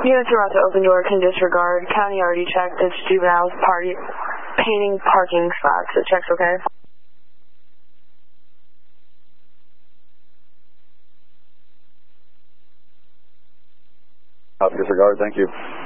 Units are about to open door can disregard. County already checked. It's juveniles painting parking spots. So check's okay. Disregard, thank you.